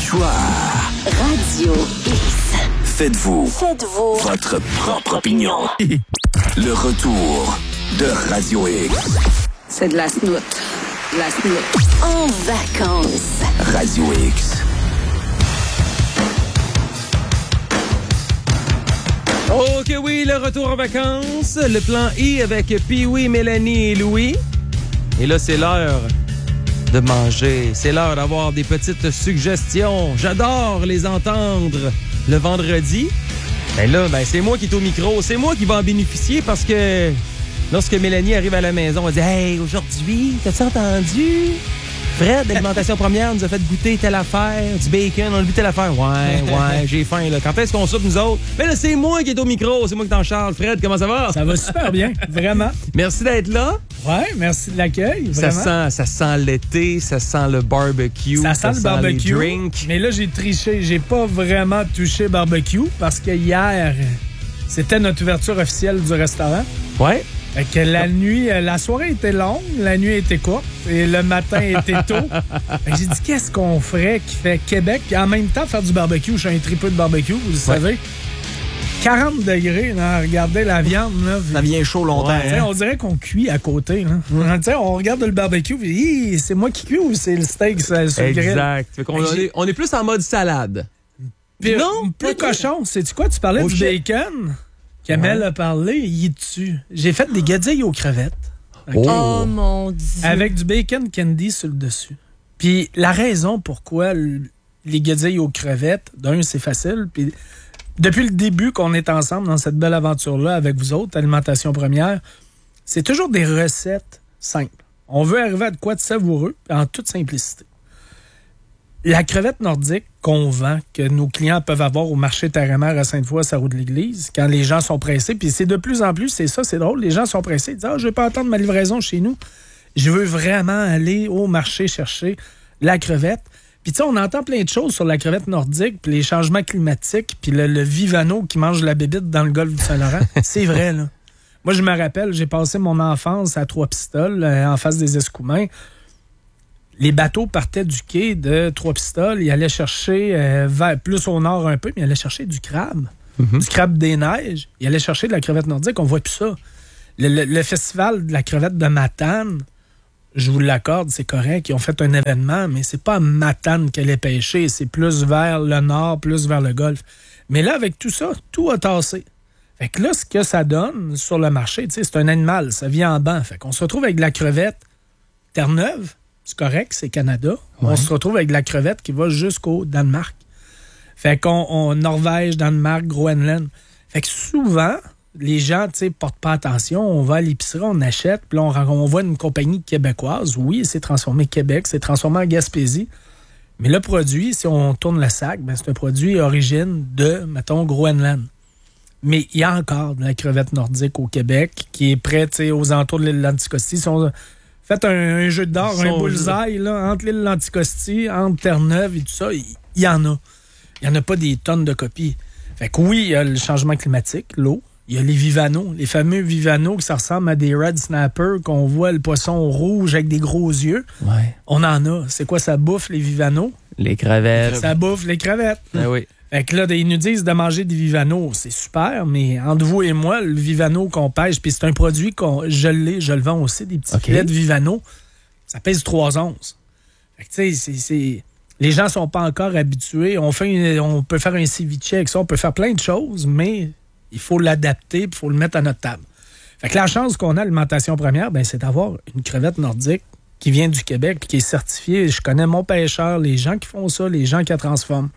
choix. Radio X. Faites-vous votre propre opinion. Le retour de Radio X. C'est de la snoot. La snoot. En vacances. Radio X. OK, oui, le retour en vacances. Le plan I avec Pee-wee, Mélanie et Louis. Et là, c'est l'heure de manger. C'est l'heure d'avoir des petites suggestions. J'adore les entendre le vendredi. Ben là, c'est moi qui est au micro. C'est moi qui va en bénéficier parce que lorsque Mélanie arrive à la maison, elle dit « Hey, aujourd'hui, t'as-tu entendu? Fred, d'Alimentation Première, nous a fait goûter telle affaire, du bacon, on a vu telle affaire. Ouais, j'ai faim, là. Quand est-ce qu'on soupe, nous autres? Mais là, c'est moi qui est au micro, c'est moi qui t'en charge. Fred, comment ça va? Ça va super bien, vraiment. Merci d'être là. Ouais, merci de l'accueil, vraiment. Ça sent l'été, ça sent le barbecue. Ça sent le barbecue. Les drinks. Mais là, j'ai triché. J'ai pas vraiment touché barbecue parce que hier, c'était notre ouverture officielle du restaurant. Ouais. Fait que la soirée était longue, la nuit était courte et le matin était tôt. Fait que j'ai dit, qu'est-ce qu'on ferait qui fait Québec? Puis en même temps, faire du barbecue. Je suis un tripeux de barbecue, vous le savez. 40 degrés, là, regardez la viande. Là, ça vient chaud longtemps. Hein? On dirait qu'on cuit à côté. Là. On regarde le barbecue, puis c'est moi qui cuis ou c'est le steak sur le grill? Exact. On est plus en mode salade. Puis non, plus cochon. Sais-tu quoi? Tu parlais du bacon. Kamel a parlé, il est dessus. J'ai fait des guedilles aux crevettes. Okay? Oh mon Dieu! Avec du bacon candy sur le dessus. Puis la raison pourquoi les guedilles aux crevettes, d'un, c'est facile. Puis depuis le début qu'on est ensemble dans cette belle aventure-là avec vous autres, Alimentation Première, c'est toujours des recettes simples. On veut arriver à de quoi de savoureux en toute simplicité. La crevette nordique qu'on vend, que nos clients peuvent avoir au marché Terre-et-Mer à Sainte-Foy, à Sarreau-de-l'Église, quand les gens sont pressés, puis c'est de plus en plus, c'est drôle, les gens sont pressés, ils disent « Ah, je ne vais pas attendre ma livraison chez nous. Je veux vraiment aller au marché chercher la crevette. » Puis tu sais, on entend plein de choses sur la crevette nordique, puis les changements climatiques, puis le Vivano qui mange la bébite dans le golfe du Saint-Laurent. C'est vrai, là. Moi, je me rappelle, j'ai passé mon enfance à Trois-Pistoles, en face des Escoumins. Les bateaux partaient du quai de Trois-Pistoles. Ils allaient chercher, plus au nord un peu, mais ils allaient chercher du crabe. Du crabe des neiges. Ils allaient chercher de la crevette nordique. On voit plus ça. Le festival de la crevette de Matane, je vous l'accorde, c'est correct. Ils ont fait un événement, mais c'est pas à Matane qu'elle est pêchée. C'est plus vers le nord, plus vers le golfe. Mais là, avec tout ça, tout a tassé. Fait que là, ce que ça donne sur le marché, c'est un animal. Ça vient en banc. Fait qu'on se retrouve avec de la crevette Terre-Neuve. C'est correct, c'est Canada. Ouais. On se retrouve avec de la crevette qui va jusqu'au Danemark. Fait qu'on Norvège, Danemark, Groenland. Fait que souvent, les gens, portent pas attention. On va à l'épicerie, on achète, puis là, on voit une compagnie québécoise. Oui, c'est transformé Québec, c'est transformé en Gaspésie. Mais le produit, si on tourne le sac, c'est un produit origine de, mettons, Groenland. Mais il y a encore de la crevette nordique au Québec qui est près, aux alentours de l'île d'Anticosti. Si on fait un jeu d'or, un bullseye là, entre l'île d'Anticosti, entre Terre-Neuve et tout ça, il y en a. Il n'y en a pas des tonnes de copies. Fait que oui, il y a le changement climatique, l'eau. Il y a les Vivano, les fameux Vivano qui ça ressemble à des red snapper, qu'on voit le poisson rouge avec des gros yeux. Ouais. On en a. C'est quoi ça bouffe, les Vivano? Les crevettes. Ça bouffe les crevettes. Ah oui. Fait que là, ils nous disent de manger des Vivano. C'est super, mais entre vous et moi, le Vivano qu'on pêche, puis c'est un produit je le vends aussi, des petits filets de Vivano. Ça pèse 3 onces. Fait que tu sais, les gens sont pas encore habitués. On peut faire un ceviche avec ça, on peut faire plein de choses, mais il faut l'adapter, il faut le mettre à notre table. Fait que la chance qu'on a à Alimentation Première, c'est d'avoir une crevette nordique qui vient du Québec, qui est certifiée. Je connais mon pêcheur, les gens qui font ça, les gens qui la transforment.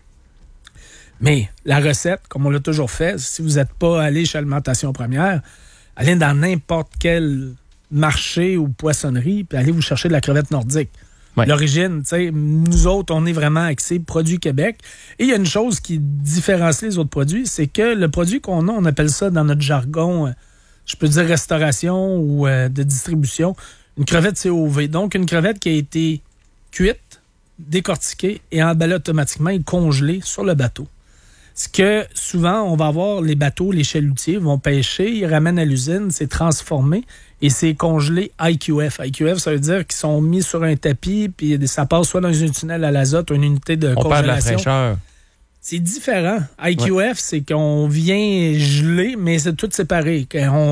Mais la recette, comme on l'a toujours fait, si vous n'êtes pas allé chez Alimentation Première, allez dans n'importe quel marché ou poissonnerie, puis allez vous chercher de la crevette nordique. Ouais. L'origine, nous autres, on est vraiment axés produits Québec. Et il y a une chose qui différencie les autres produits, c'est que le produit qu'on a, on appelle ça dans notre jargon, je peux dire restauration ou de distribution, une crevette COV. Donc, une crevette qui a été cuite, décortiquée et emballée automatiquement et congelée sur le bateau. Ce que souvent, on va avoir les bateaux, les chalutiers vont pêcher, ils ramènent à l'usine, c'est transformé et c'est congelé IQF. IQF, ça veut dire qu'ils sont mis sur un tapis, puis ça passe soit dans un tunnel à l'azote ou une unité de congélation. On perd de la fraîcheur. C'est différent. IQF, c'est qu'on vient geler, mais c'est tout séparé.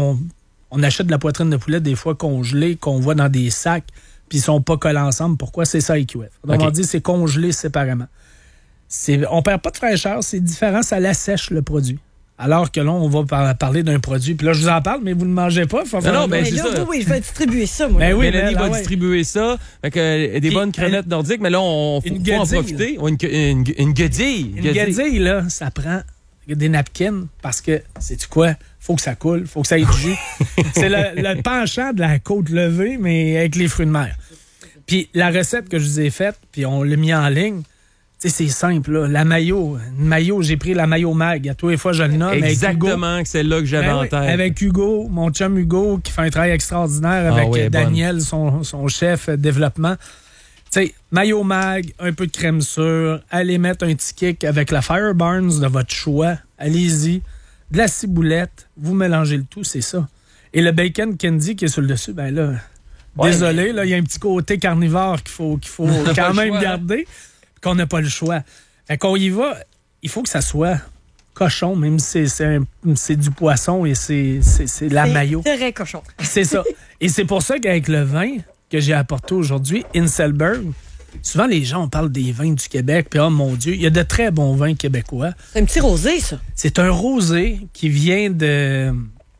On achète de la poitrine de poulet des fois congelée, qu'on voit dans des sacs, puis ils sont pas collés ensemble. Pourquoi? C'est ça, IQF. Donc, on dit c'est congelé séparément. On perd pas de fraîcheur, c'est différent, ça l'assèche le produit. Alors que là, on va parler d'un produit. Puis là, je vous en parle, mais vous ne le mangez pas. Non, ben c'est ça. Oui, je vais distribuer ça, moi. Ben oui, Mélanie va distribuer ça. Fait que, des bonnes crevettes nordiques, mais là, faut en profiter. Une guedille. Une guedille, là, ça prend des napkins parce que, sais-tu quoi? Faut que ça coule, faut que ça ait du jus. C'est le penchant de la côte levée, mais avec les fruits de mer. Puis la recette que je vous ai faite, puis on l'a mis en ligne, tu sais, c'est simple, là. La mayo, j'ai pris la mayo mag. À tous les fois, je le nomme. Exactement, que c'est là que j'avais en tête. Avec Hugo, mon chum Hugo, qui fait un travail extraordinaire avec Daniel, son chef développement. Tu sais, mayo mag, un peu de crème sûre, allez mettre un petit kick avec la Fire Barnes de votre choix. Allez-y. De la ciboulette, vous mélangez le tout, c'est ça. Et le bacon candy qui est sur le dessus, ben là, désolé, là, il y a un petit côté carnivore qu'il faut quand même garder. Qu'on n'a pas le choix. Fait qu'on y va, il faut que ça soit cochon, même si c'est du poisson et c'est la mayo. C'est très cochon. C'est ça. Et c'est pour ça qu'avec le vin que j'ai apporté aujourd'hui, Inselberg, souvent les gens parlent des vins du Québec, puis oh mon Dieu, il y a de très bons vins québécois. C'est un petit rosé, ça. C'est un rosé qui vient de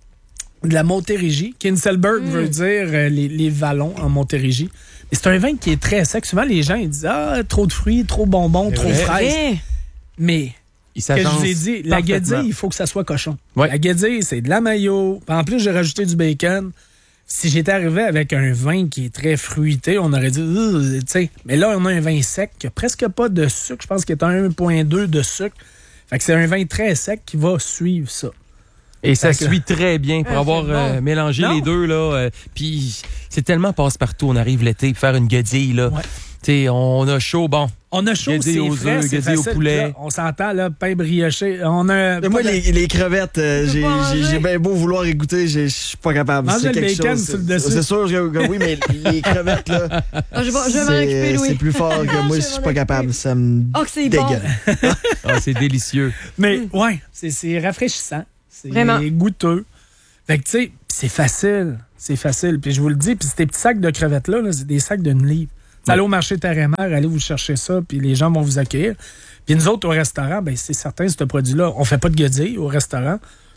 la Montérégie. Inselberg veut dire les vallons en Montérégie. Et c'est un vin qui est très sec. Souvent, les gens ils disent trop de fruits, trop bonbons, trop fraises. Mais, ce que je vous ai dit, la guedille, il faut que ça soit cochon. Ouais. La guedille, c'est de la mayo. En plus, j'ai rajouté du bacon. Si j'étais arrivé avec un vin qui est très fruité, on aurait dit, tu sais. Mais là, on a un vin sec qui n'a presque pas de sucre. Je pense qu'il est à 1,2 de sucre. Fait que c'est un vin très sec qui va suivre ça. Et ça suit très bien pour avoir mélangé les deux, là. Puis c'est tellement passe-partout. On arrive l'été, faire une guedille, là. Ouais. T'sais, on a chaud, bon. On a chaud, c'est frais, c'est facile. Au poulet. Là, on s'entend, là, pain brioché. Moi, les crevettes, j'ai bien beau vouloir y goûter, je suis pas capable. Manger le bacon sur le dessus. C'est sûr que oui, mais les crevettes, là, je vais m'en occuper, Louis. C'est plus fort que moi, je suis pas capable. Ça me dégueule. Bon. C'est délicieux. Mais, ouais, c'est rafraîchissant. C'est vraiment goûteux. Fait que, tu sais, c'est facile. C'est facile. Puis je vous le dis, puis ces petits sacs de crevettes-là, c'est des sacs d'une livre. Ouais. Allez au marché Terre-et-Mer, allez vous chercher ça, puis les gens vont vous accueillir. Puis nous autres, au restaurant, ben c'est certain, ce produit-là, on fait pas de guedille au restaurant.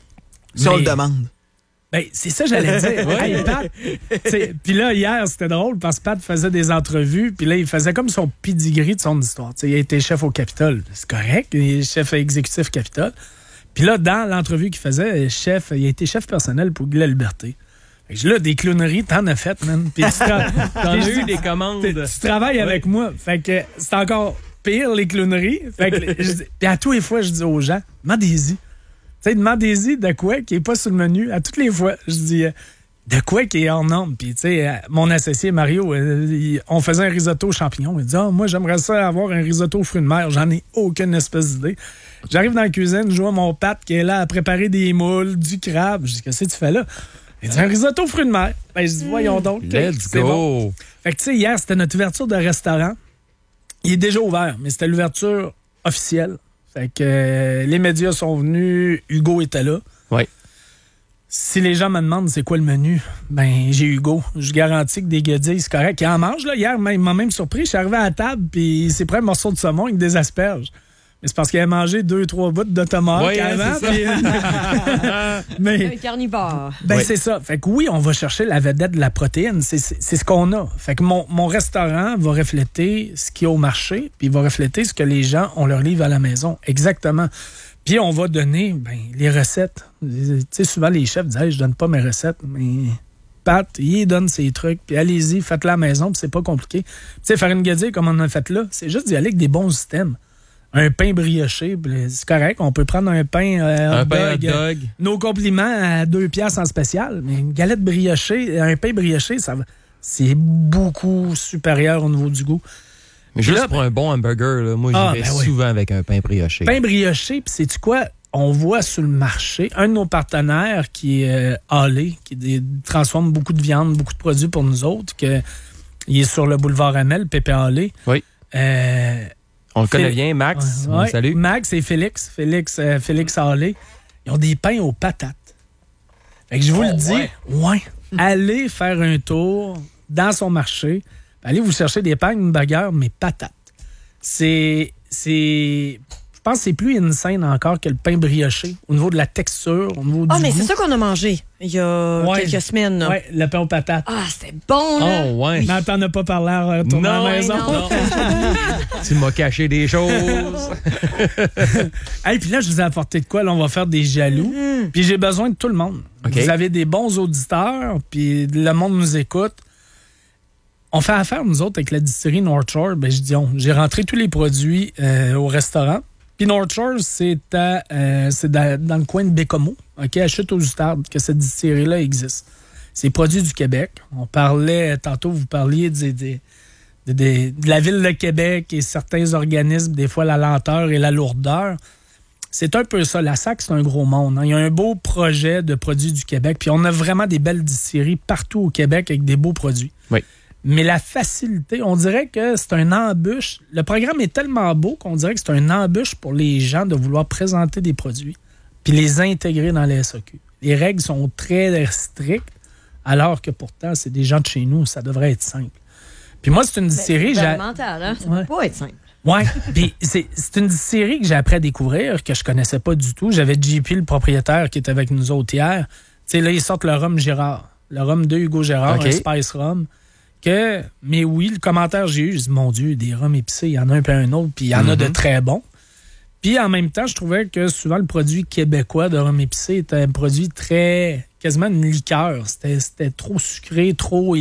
Si on le demande. Ben, c'est ça, j'allais dire. Hey, Pat, puis là, hier, c'était drôle parce que Pat faisait des entrevues, puis là, il faisait comme son pedigree de son histoire. T'sais, il a été chef au Capitole. C'est correct, il est chef exécutif Capitole. Puis là, dans l'entrevue qu'il faisait, il a été chef personnel pour Guy Laliberté. Là, des clowneries, t'en as fait, man. Puis t'en as eu des commandes. Tu travailles avec moi. Fait que c'est encore pire, les clowneries. Fait que puis à tous les fois, je dis aux gens, demandez-y. Demandez-y de quoi qui est pas sur le menu. À toutes les fois, je dis de quoi qui est hors norme. Puis, tu sais, mon associé Mario, on faisait un risotto aux champignons. Il dit, moi, j'aimerais ça avoir un risotto aux fruits de mer. J'en ai aucune espèce d'idée. J'arrive dans la cuisine, je vois mon Pat qui est là à préparer des moules, du crabe. Je dis, qu'est-ce que tu fais là? Il dit, un risotto aux fruits de mer. Ben, je dis, voyons donc. Let's go. Bon. Fait que, tu sais, hier, c'était notre ouverture de restaurant. Il est déjà ouvert, mais c'était l'ouverture officielle. Fait que les médias sont venus, Hugo était là. Oui. Si les gens me demandent c'est quoi le menu, ben j'ai Hugo. Je garantis que des guedilles, c'est correct. Il en mange, là. Hier, il m'a même surpris. Je suis arrivé à la table, puis il s'est pris un morceau de saumon avec des asperges. Mais c'est parce qu'il avait mangé 2-3 bouts de tomates avant. Mais un carnivore. Ben c'est ça. Fait que oui, on va chercher la vedette de la protéine. C'est ce qu'on a. Fait que mon restaurant va refléter ce qu'il y a au marché, puis il va refléter ce que les gens, on leur livre à la maison. Exactement. Puis on va donner les recettes. Tu sais, souvent les chefs disent hey, je donne pas mes recettes, mais Pat, il donne ses trucs, puis allez-y, faites-le à la maison, puis c'est pas compliqué. Tu sais, faire une guedille comme on a fait là, c'est juste d'y aller avec des bons systèmes. Un pain brioché, c'est correct. On peut prendre un pain hot dog. Nos compliments à 2$ en spécial. Mais une galette briochée, un pain brioché, c'est beaucoup supérieur au niveau du goût. Mais juste là, pour un bon hamburger, là, moi, j'y vais souvent avec un pain brioché. Pain brioché, puis sais-tu quoi? on voit sur le marché un de nos partenaires qui est Hallé, qui transforme beaucoup de viande, beaucoup de produits pour nous autres, il est sur le boulevard Amel, Pépé Hallé. Oui. On le connaît bien, Max. Ouais, Salut. Max et Félix Hallé. Ils ont des pains aux patates. Fait que je vous le dis, allez faire un tour dans son marché. Allez vous chercher des pains, une bagarre, mais patates. Je pense que c'est plus insane encore que le pain brioché au niveau de la texture, au niveau du mais goût. c'est ça qu'on a mangé il y a quelques semaines. Oui, le pain aux patates. Ah, c'était bon, là. Oh, ouais. Non, t'en as pas parlé en retournant à la maison. Non. Tu m'as caché des choses. Hey, puis là, je vous ai apporté de quoi? Là, on va faire des jaloux. Puis j'ai besoin de tout le monde. Okay. Vous avez des bons auditeurs, puis le monde nous écoute. On fait affaire, nous autres, avec la distillerie North Shore. Ben, j'ai rentré tous les produits au restaurant. Puis North Shore, c'est dans le coin de Bécomo, à Chute-aux-Outardes, que cette distillerie-là existe. C'est produit du Québec. On parlait, tantôt, vous parliez de la ville de Québec et certains organismes, des fois la lenteur et la lourdeur. C'est un peu ça. La SAC, c'est un gros monde. Il y a un beau projet de produits du Québec. Puis on a vraiment des belles distilleries partout au Québec avec des beaux produits. Oui. Mais la facilité, on dirait que c'est un embûche. Le programme est tellement beau qu'on dirait que c'est un embûche pour les gens de vouloir présenter des produits puis les intégrer dans les SAQ. Les règles sont très strictes, alors que pourtant, c'est des gens de chez nous. Ça devrait être simple. Puis moi, c'est une distillerie... C'est mental, hein? Ça peut pas être simple. Oui, puis c'est une distillerie que j'ai appris à découvrir, que je connaissais pas du tout. J'avais JP, le propriétaire, qui est avec nous autres hier. Tu sais, là, ils sortent le rhum Girard. Le rhum de Hugo Girard, un Spice Rum. Mais oui, le commentaire que j'ai eu, je dis, mon Dieu, des rhums épicés, il y en a un puis un autre, puis il y en a de très bons. Puis en même temps, je trouvais que souvent le produit québécois de rhum épicé était un produit très, quasiment une liqueur. C'était trop sucré, trop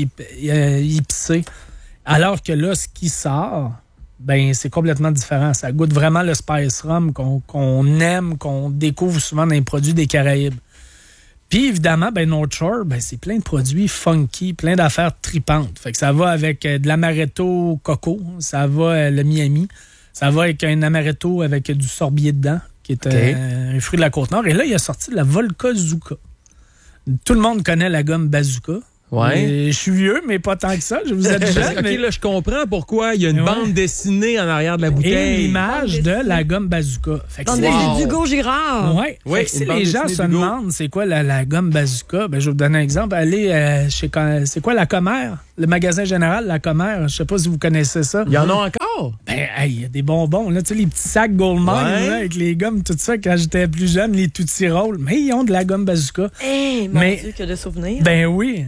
épicé. Alors que là, ce qui sort, ben c'est complètement différent. Ça goûte vraiment le Spice Rum qu'on aime, qu'on découvre souvent dans les produits des Caraïbes. Puis évidemment, ben North Shore, ben c'est plein de produits funky, plein d'affaires tripantes. Fait que ça va avec de l'amaretto coco, ça va le Miami, ça va avec un amaretto avec du sorbier dedans, qui est un fruit de la Côte-Nord. Et là, il a sorti de la Vodka Zuka. Tout le monde connaît la gomme Bazooka. Ouais. Je suis vieux, mais pas tant que ça. Je vous ai déjà. OK, là, je comprends pourquoi il y a une bande dessinée en arrière de la bouteille. Et l'image de la gomme Bazooka. Bande dessinée d'Hugo Girard. Oui. Si les gens se demandent c'est quoi la gomme Bazooka, ben, je vais vous donner un exemple. Allez c'est quoi la Commère? Le magasin général, la Commère. Je sais pas si vous connaissez ça. Il y en a encore? Ben, il y a des bonbons. Là, tu sais, les petits sacs Goldmine là, avec les gommes, tout ça, quand j'étais plus jeune, les Tootsie Roll. Mais ils ont de la gomme Bazooka. Mon Dieu, que de souvenirs. Ben oui.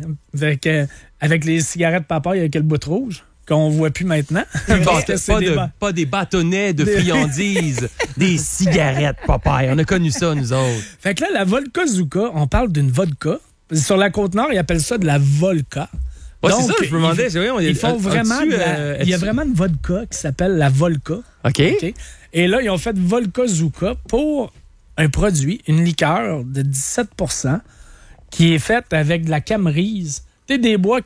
Avec les cigarettes papaye avec le bout rouge, qu'on voit plus maintenant. Pas des bâtonnets de friandises, des cigarettes papaye. On a connu ça, nous autres. Fait que là, la Vodka Zuka, on parle d'une vodka. Sur la Côte-Nord, ils appellent ça de la Volca. Ouais, c'est ça, je me demandais. Ils font vraiment il y a vraiment une vodka qui s'appelle la Volca. OK. Et là, ils ont fait Vodka Zuka pour un produit, une liqueur de 17 % qui est faite avec de la camerise. T'es des bois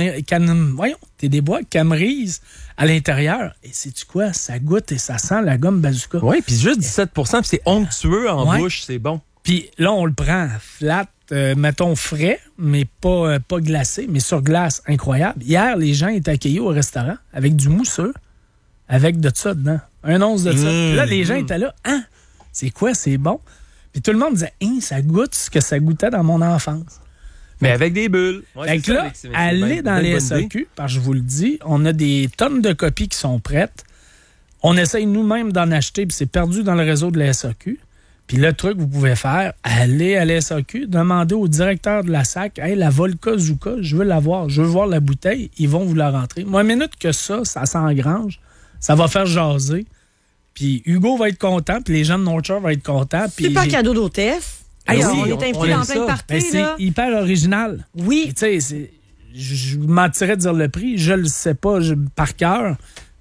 des bois camerise à l'intérieur. Et sais-tu quoi? Ça goûte et ça sent la gomme Bazooka. Oui, puis juste 17 % puis c'est onctueux en bouche, c'est bon. Puis là, on le prend flat, mettons frais, mais pas glacé, mais sur glace, incroyable. Hier, les gens étaient accueillis au restaurant avec du mousseux, avec de ça dedans. Un once de ça. Puis là, les gens étaient là, c'est quoi, c'est bon? Puis tout le monde disait, ça goûte ce que ça goûtait dans mon enfance. Mais avec des bulles. Ouais, fait que là, allez dans les SAQ, parce que je vous le dis, on a des tonnes de copies qui sont prêtes. On essaye nous-mêmes d'en acheter, puis c'est perdu dans le réseau de la SAQ. Puis le truc que vous pouvez faire, allez à la SAQ, demandez au directeur de la SAC, « Hey, la Vodka Zuka, je veux la voir, je veux voir la bouteille. » Ils vont vous la rentrer. Moi, une minute que ça s'engrange, ça va faire jaser. Puis Hugo va être content, puis les gens de North Shore vont être contents. C'est pas cadeau d'hôtesse. Hey, on est impliqués dans plein de parties. C'est hyper original. Oui. Tu sais, je mentirais de dire le prix. Je le sais pas par cœur.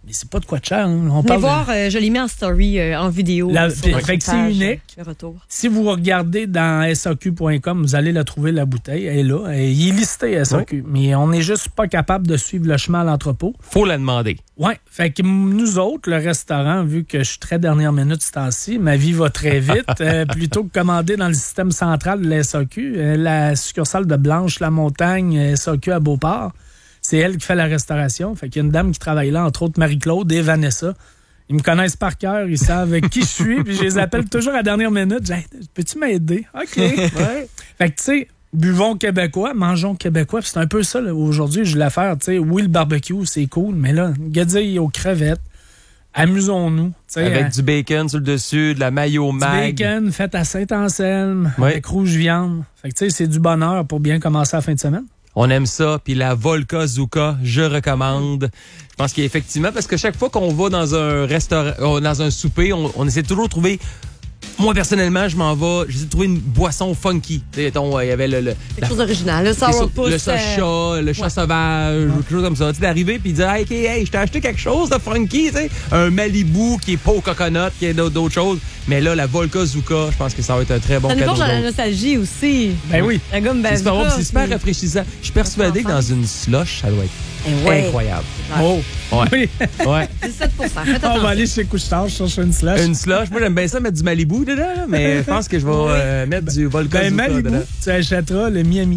Mais c'est pas de quoi de cher. Hein. On peut voir, je l'ai mis en story, en vidéo. Fait que c'est unique. Le retour. Si vous regardez dans SAQ.com, vous allez la trouver, la bouteille. Elle est là. Il est listé SAQ. Mais on n'est juste pas capable de suivre le chemin à l'entrepôt. Faut la demander. Oui. Fait que nous autres, le restaurant, vu que je suis très dernière minute ce temps-ci, ma vie va très vite. Plutôt que commander dans le système central de la SAQ, la succursale de Blanche-la-Montagne, SAQ à Beauport, c'est elle qui fait la restauration. Fait qu'il y a une dame qui travaille là, entre autres Marie-Claude et Vanessa. Ils me connaissent par cœur, ils savent qui je suis, puis je les appelle toujours à la dernière minute. Je dis, hey, peux-tu m'aider? OK. Ouais. Fait que, tu sais, buvons québécois, mangeons québécois. Puis c'est un peu ça, là, aujourd'hui, je voulais faire. Tu sais, oui, le barbecue, c'est cool, mais là, guedille aux crevettes, amusons-nous. Avec du bacon sur le dessus, de la mayo mag. Du bacon fait à Saint-Anselme, avec rouge viande. Fait que, tu sais, c'est du bonheur pour bien commencer la fin de semaine. On aime ça. Puis la Volca Zuka, je recommande. Je pense qu'effectivement, parce que chaque fois qu'on va dans un restaurant, dans un souper, on essaie toujours de trouver... Moi, personnellement, j'essaie de trouver une boisson funky. Il y avait quelque chose d'original. Le sourpuss. Le chat, le chat sauvage, quelque chose comme ça. Tu sais, d'arriver puis de dire, hey, je t'ai acheté quelque chose de funky, tu sais. Un Malibu qui est pas au coconut, qui est d'autres choses. Mais là, la Volca Zuka, je pense que ça va être un très bon cadeau. Ça nous porte la nostalgie aussi. Ben oui. La gomme c'est super rafraîchissant. Je suis persuadé que dans une slush, ça doit être incroyable. Oh! Ouais. Ouais. 17%. On va aller chez Couche-Tard, je cherche une slush. Une slush. Moi, j'aime bien ça, mettre du Malibu dedans, mais je pense que je vais mettre du Volca Zuka Malibu, dedans. tu achèteras le Miami.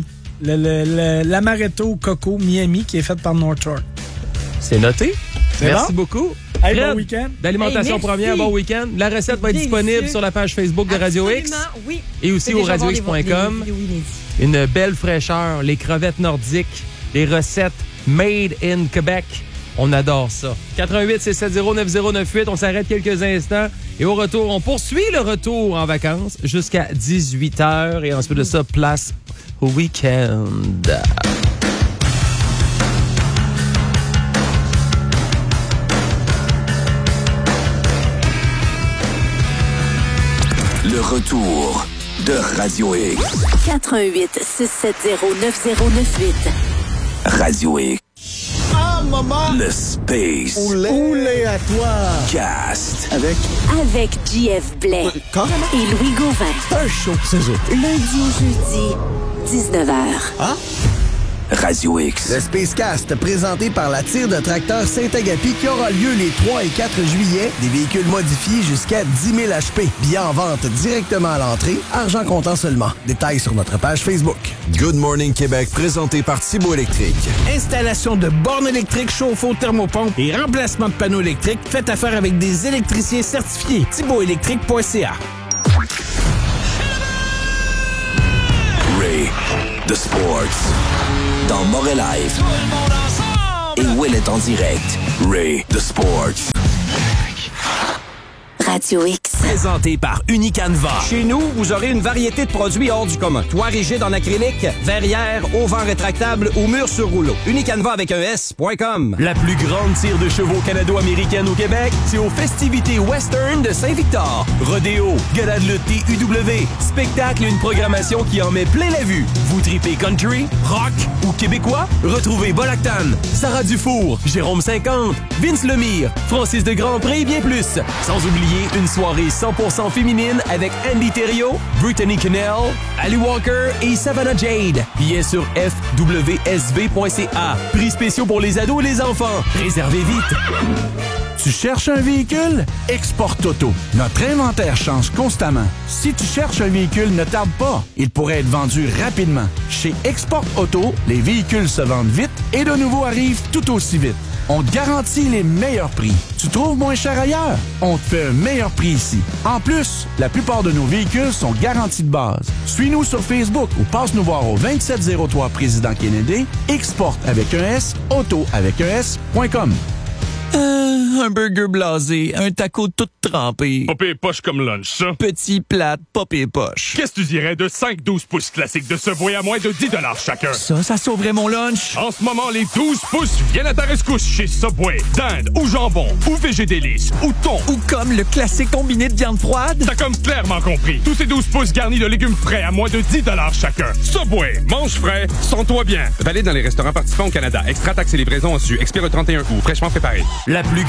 L'Amaretto Coco Miami qui est fait par North Shore. C'est noté. Merci beaucoup. Hey, bon week-end. D'alimentation première, bon week-end. La recette va être disponible sur la page Facebook de Radio X. Oui. Et aussi au radiox.com. Une belle fraîcheur, les crevettes nordiques, les recettes made in Québec. On adore ça. 88-670-9098. On s'arrête quelques instants. Et au retour, on poursuit le retour en vacances jusqu'à 18h. Et ensuite de ça, place au week-end. Le retour de Radio X. 88-670-9098. Radio X. Ah, maman! Le Space. Oulé à toi! Cast. Avec JF Blais. Carrément? Et Louis Gauvin. Un show, c'est ça. Lundi au jeudi, 19h. Ah? Radio X. Le Spacecast, présenté par la tire de tracteur Saint-Agapi qui aura lieu les 3 et 4 juillet. Des véhicules modifiés jusqu'à 10 000 HP. Billets en vente directement à l'entrée. Argent comptant seulement. Détails sur notre page Facebook. Good Morning Québec, présenté par Thibault Électrique. Installation de bornes électriques, chauffe-eau, thermopompe et remplacement de panneaux électriques. Faites affaire avec des électriciens certifiés. ThibaultElectrique.ca. Ray, The Sports. Dans Morel Live. Et Will est en direct. Ray, The Sports. Radio X. Présenté par Unicanva. Chez nous, vous aurez une variété de produits hors du commun. Toit rigide en acrylique, verrière, auvent rétractable ou mur sur rouleau. Unicanva avec un S.com. La plus grande tire de chevaux canado-américaine au Québec, c'est aux festivités western de Saint-Victor. Rodéo, gala de lutte TUW, spectacle et une programmation qui en met plein la vue. Vous tripez country, rock ou québécois? Retrouvez Bolactan, Sarah Dufour, Jérôme 50, Vince Lemire, Francis de Grandpré et bien plus. Sans oublier une soirée 100% féminine avec Andy Thériault, Brittany Connell, Ali Walker et Savannah Jade. Billets sur fwsv.ca. Prix spéciaux pour les ados et les enfants. Réservez vite. Tu cherches un véhicule? Export Auto. Notre inventaire change constamment. Si tu cherches un véhicule, ne tarde pas. Il pourrait être vendu rapidement. Chez Export Auto, les véhicules se vendent vite et de nouveaux arrivent tout aussi vite. On te garantit les meilleurs prix. Tu trouves moins cher ailleurs? On te fait un meilleur prix ici. En plus, la plupart de nos véhicules sont garantis de base. Suis-nous sur Facebook ou passe nous voir au 2703 Président Kennedy, Export avec un S, Auto avec un S.com. Un burger blasé, un taco tout trempé. Pas pire poche comme lunch, ça. Petit plate, pas pire poche. Qu'est-ce que tu dirais de 5-12 pouces classiques de Subway à moins de 10 $ chacun? Ça sauverait mon lunch. En ce moment, les 12 pouces viennent à ta rescousse chez Subway. Dinde ou jambon ou végédélice ou thon. Ou comme le classique combiné de viande froide. T'as comme clairement compris. Tous ces 12 pouces garnis de légumes frais à moins de 10 $ chacun. Subway, mange frais, sens-toi bien. Valide dans les restaurants participants au Canada. Extra taxes et livraison en su. Expire le 31 août. Fraîchement préparé. La plus grande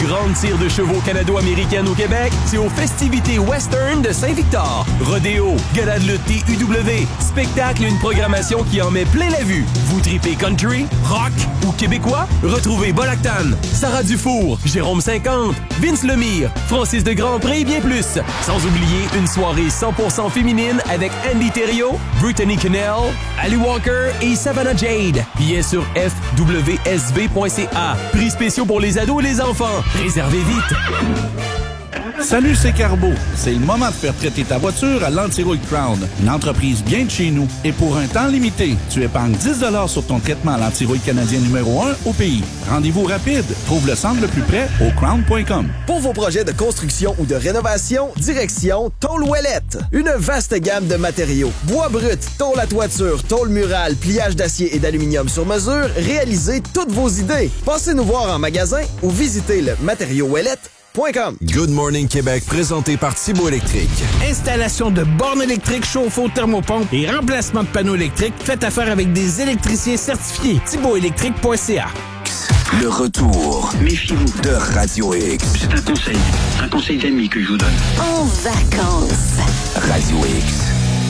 grande tire de chevaux canado-américaine au Québec, c'est aux festivités western de Saint-Victor. Rodéo, gala de lutte TUW, spectacle et une programmation qui en met plein la vue. Vous tripez country, rock ou québécois? Retrouvez Bolactan, Sarah Dufour, Jérôme 50, Vince Lemire, Francis de Grandpré et bien plus. Sans oublier une soirée 100% féminine avec Andy Thériault, Brittany Connell, Ali Walker et Savannah Jade. Billets sur fwsv.ca. Prix spéciaux pour les ados et les enfants. Réservez vite. Salut, c'est Carbo. C'est le moment de faire traiter ta voiture à l'Antirouille Crown, une entreprise bien de chez nous. Et pour un temps limité, tu épargnes 10 $ sur ton traitement à l'antirouille canadien numéro 1 au pays. Rendez-vous rapide. Trouve le centre le plus près au crown.com. Pour vos projets de construction ou de rénovation, direction Tôle Ouellette. Une vaste gamme de matériaux. Bois brut, tôle à toiture, tôle murale, pliage d'acier et d'aluminium sur mesure. Réalisez toutes vos idées. Passez nous voir en magasin ou visitez le matériauxouellette.com. Good Morning Québec, présenté par Thibaut Électrique. Installation de bornes électriques, chauffe-eau, thermopompe et remplacement de panneaux électriques. Faites affaire avec des électriciens certifiés. ThibautElectrique.ca. Le retour. Méfiez-vous de Radio X. C'est un conseil d'amis que je vous donne. En vacances. Radio X.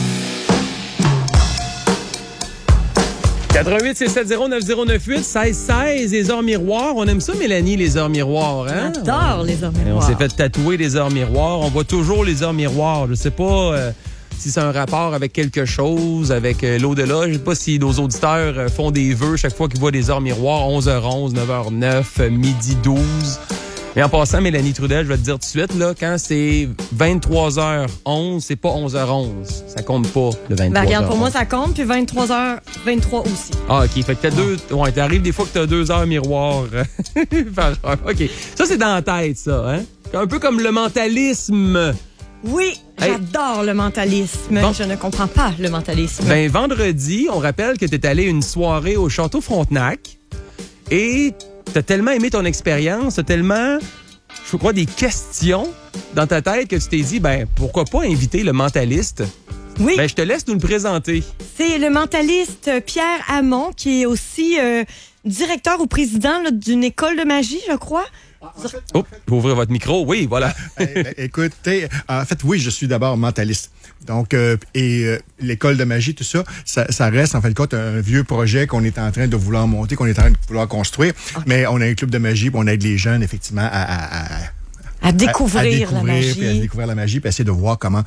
88 670 9098 16 les heures miroirs. On aime ça, Mélanie, les heures miroirs, hein? J'adore les heures Et miroirs. on s'est fait tatouer les heures miroirs. On voit toujours les heures miroirs. Je sais pas si c'est un rapport avec quelque chose, avec l'au-delà. Je sais pas si nos auditeurs font des vœux chaque fois qu'ils voient des heures miroirs. 11h11, 9h09, midi 12. Et en passant, Mélanie Trudel, je vais te dire tout de suite, là, quand c'est 23h11, c'est pas 11h11. Ça compte pas, le 23h11. Ben, regarde, pour moi, ça compte, puis 23h23 aussi. Ah, OK. Fait que t'as deux... Ouais, t'arrives des fois que t'as 2 heures miroir par heure. OK. Ça, c'est dans la tête, ça, hein? Un peu comme le mentalisme. Oui, j'adore le mentalisme. Bon. Je ne comprends pas le mentalisme. Ben, vendredi, on rappelle que t'es allé à une soirée au Château Frontenac et t'as tellement aimé ton expérience, t'as tellement, je crois, des questions dans ta tête que tu t'es dit, ben, pourquoi pas inviter le mentaliste? Oui. Ben, je te laisse nous le présenter. C'est le mentaliste Pierre Hamon, qui est aussi directeur ou président là, d'une école de magie, je crois. Oh, pour ouvrir votre micro, oui, voilà. Écoutez, en fait, oui, je suis d'abord mentaliste. Donc, l'école de magie, tout ça, ça reste, en fin de compte, un vieux projet qu'on est en train de vouloir monter, qu'on est en train de vouloir construire. Okay. Mais on a un club de magie, puis on aide les jeunes, effectivement, à découvrir la magie. Puis à découvrir la magie, puis essayer de voir comment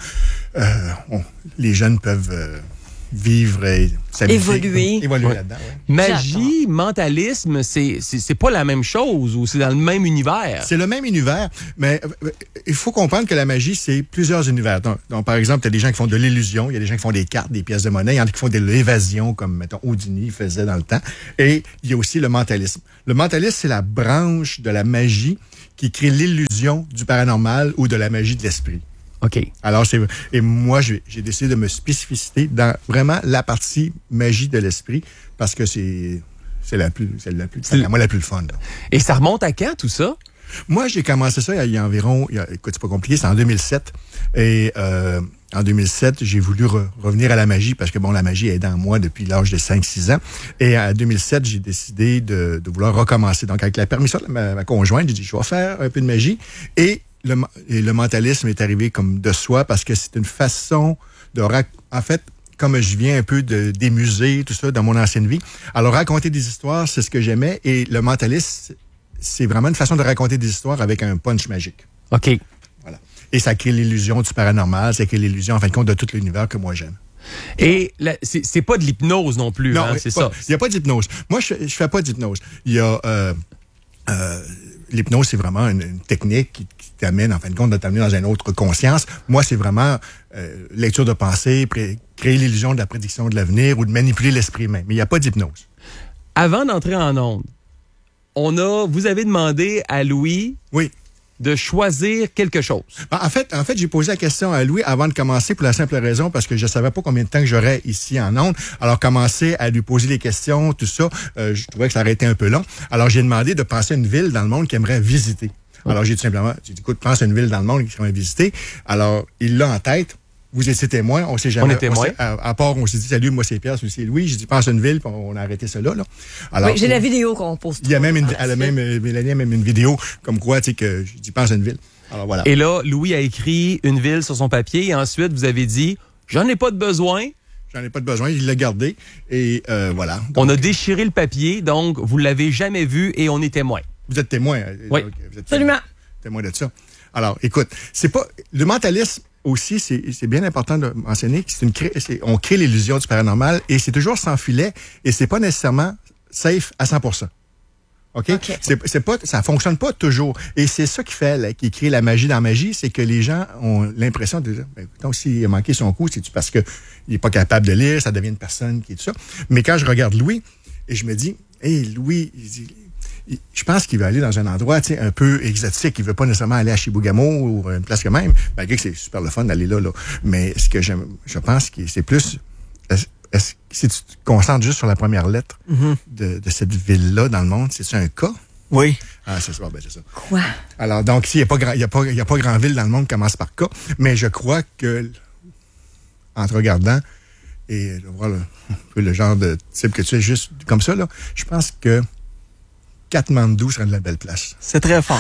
les jeunes peuvent vivre et évoluer là-dedans. Ouais. Magie, mentalisme, c'est pas la même chose ou c'est dans le même univers? C'est le même univers, mais il faut comprendre que la magie, c'est plusieurs univers. Donc par exemple, il y a des gens qui font de l'illusion, il y a des gens qui font des cartes, des pièces de monnaie, il y en a qui font de l'évasion, comme, mettons, Houdini faisait dans le temps. Et il y a aussi le mentalisme. Le mentalisme, c'est la branche de la magie qui crée l'illusion du paranormal ou de la magie de l'esprit. OK. Alors, et moi, j'ai décidé de me spécifier dans vraiment la partie magie de l'esprit parce que c'est la plus le fun. Là. Et ça remonte à quand, tout ça? Moi, j'ai commencé ça il y a environ, écoute, c'est pas compliqué, c'est en 2007. Et en 2007, j'ai voulu revenir à la magie parce que, bon, la magie est dans moi depuis l'âge de 5-6 ans. Et en 2007, j'ai décidé de vouloir recommencer. Donc, avec la permission de ma conjointe, j'ai dit, je vais faire un peu de magie. Et le mentalisme est arrivé comme de soi parce que c'est une façon de... En fait, comme je viens un peu des musées, tout ça, dans mon ancienne vie, alors raconter des histoires, c'est ce que j'aimais. Et le mentalisme, c'est vraiment une façon de raconter des histoires avec un punch magique. OK. Voilà. Et ça crée l'illusion du paranormal, ça crée l'illusion, en fin de compte, de tout l'univers que moi j'aime. Et c'est pas de l'hypnose non plus, non, hein, c'est ça? Il n'y a pas d'hypnose. Moi, je fais pas d'hypnose. Il y a... l'hypnose, c'est vraiment une technique qui t'amène, en fin de compte, de t'amener dans une autre conscience. Moi, c'est vraiment lecture de pensée, créer l'illusion de la prédiction de l'avenir ou de manipuler l'esprit même. Mais il n'y a pas d'hypnose. Avant d'entrer en onde, vous avez demandé à Louis de choisir quelque chose. En fait, j'ai posé la question à Louis avant de commencer pour la simple raison parce que je savais pas combien de temps que j'aurais ici en ondes. Alors, commencer à lui poser les questions, tout ça, je trouvais que ça aurait été un peu long. Alors, j'ai demandé de penser à une ville dans le monde qu'il aimerait visiter. Alors, j'ai tout simplement dit, écoute, pense à une ville dans le monde qu'il aimerait visiter. Alors, il l'a en tête. Vous étiez témoin, on s'est jamais... On est témoin. À part, on s'est dit, salut, moi c'est Pierre, celui c'est Louis. J'ai dit, pense à une ville, puis on a arrêté cela, là. Alors, oui, j'ai la vidéo qu'on poste. Il y a même Mélanie a même une vidéo comme quoi, tu sais, que je dis, pense à une ville. Alors voilà. Et là, Louis a écrit une ville sur son papier et ensuite, vous avez dit, j'en ai pas de besoin. J'en ai pas de besoin, il l'a gardé et voilà. Donc, on a déchiré le papier, donc vous l'avez jamais vu et on est témoin. Vous êtes témoin. Oui. Donc, vous êtes absolument. Témoin de ça. Alors, écoute, c'est pas... Le mentalisme aussi, c'est bien important de mentionner que on crée l'illusion du paranormal et c'est toujours sans filet et c'est pas nécessairement safe à 100%. OK? Ça fonctionne pas toujours. Et c'est ça qui crée la magie dans la magie, c'est que les gens ont l'impression de dire, ben, écoute, s'il a manqué son coup, c'est parce qu'il est pas capable de lire, ça devient une personne qui est tout ça. Mais quand je regarde Louis, et je me dis, hey, Louis, je pense qu'il va aller dans un endroit un peu exotique. Il veut pas nécessairement aller à Chibougamau ou une place que même, malgré que c'est super le fun d'aller là. Mais ce que je pense que c'est plus... Si tu te concentres juste sur la première lettre de cette ville-là dans le monde, c'est-tu un K? Oui. Ah, c'est ça. Ben, c'est ça. Quoi? Alors, donc, s'il n'y a pas grand ville dans le monde qui commence par K, mais je crois que, en te regardant et de voir le genre de type que tu es juste comme ça, là, je pense que Katmandou serait de la belle place. C'est très fort.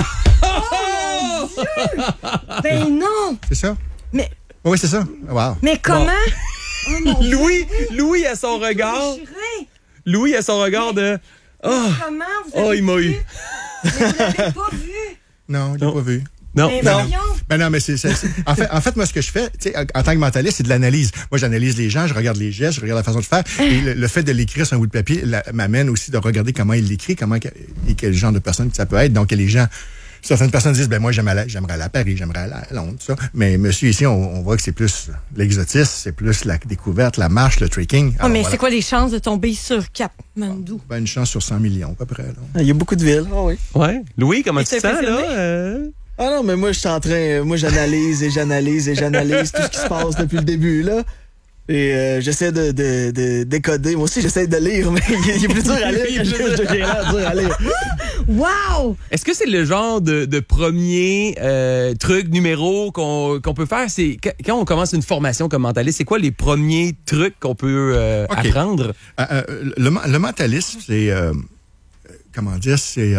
Oh, Dieu! Ben non! C'est ça? Mais... Oui, c'est ça. Wow. Mais comment? Bon. Oh, Louis a son regard. Louis a son regard de... Oh, comment vous avez il m'a eu. Mais vous l'avez pas vu? Non, je l'ai pas vu. Non. Mais en fait, moi, ce que je fais, tu sais, en tant que mentaliste, c'est de l'analyse. Moi, j'analyse les gens, je regarde les gestes, je regarde la façon de faire. Et le fait de l'écrire sur un bout de papier m'amène aussi de regarder comment il l'écrit, et quel genre de personne que ça peut être. Donc, les gens, certaines personnes disent, ben moi, j'aimerais aller à Paris, j'aimerais aller à Londres, tout ça. Mais monsieur, ici, on voit que c'est plus l'exotisme, c'est plus la découverte, la marche, le trekking. Alors, mais c'est quoi les chances de tomber sur Katmandou? Ben, une chance sur 100 millions, à peu près. Là. Il y a beaucoup de villes. Ah oui. Ouais. Louis, comment tu te sens, là? Ah non, mais moi, je suis en train... Moi, j'analyse tout ce qui se passe depuis le début, là. Et j'essaie de décoder. Moi aussi, j'essaie de lire, mais il est plus dur à lire que j'ai l'air dur à lire. Wow! Est-ce que c'est le genre de premier truc, numéro qu'on peut faire? C'est quand on commence une formation comme mentaliste, c'est quoi les premiers trucs qu'on peut apprendre? Le mentalisme, c'est... comment dire?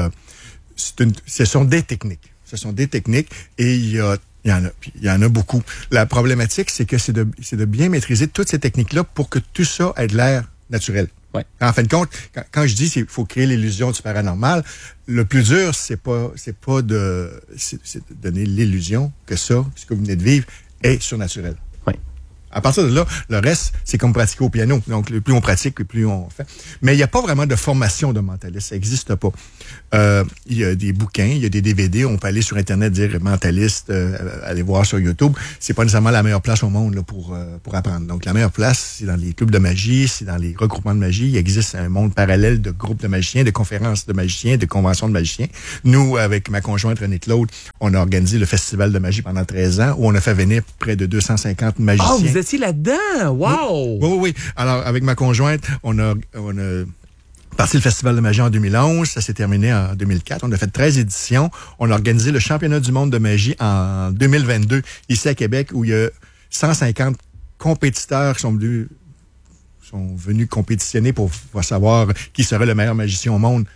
Ce sont des techniques. Ce sont des techniques et il y en a beaucoup. La problématique, c'est que c'est de bien maîtriser toutes ces techniques-là pour que tout ça ait de l'air naturel. Ouais. En fin de compte, quand je dis qu'il faut créer l'illusion du paranormal, le plus dur, c'est de donner l'illusion que ce que vous venez de vivre, est surnaturel. À partir de là, le reste, c'est comme pratiquer au piano. Donc, le plus on pratique, le plus on fait. Mais il n'y a pas vraiment de formation de mentaliste. Ça n'existe pas. Il y a des bouquins, il y a des DVD. On peut aller sur Internet, dire mentaliste, aller voir sur YouTube. C'est pas nécessairement la meilleure place au monde là, pour apprendre. Donc, la meilleure place, c'est dans les clubs de magie, c'est dans les regroupements de magie. Il existe un monde parallèle de groupes de magiciens, de conférences de magiciens, de conventions de magiciens. Nous, avec ma conjointe Renée-Claude, on a organisé le Festival de magie pendant 13 ans où on a fait venir près de 250 magiciens. Oh, vous étiez là-dedans! Wow! Oui. Alors, avec ma conjointe, on a parti le Festival de magie en 2011. Ça s'est terminé en 2004. On a fait 13 éditions. On a organisé le championnat du monde de magie en 2022, ici à Québec, où il y a 150 compétiteurs qui sont venus compétitionner pour savoir qui serait le meilleur magicien au monde.